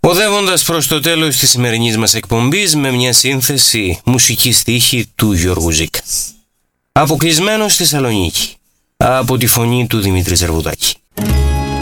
Οδεύοντας προς το τέλος της σημερινής μας εκπομπής με μια σύνθεση μουσική στίχη του Γιώργου Ζήκα. Αποκλεισμένος στη Θεσσαλονίκη, από τη φωνή του Δημήτρη Ζερβουδάκη.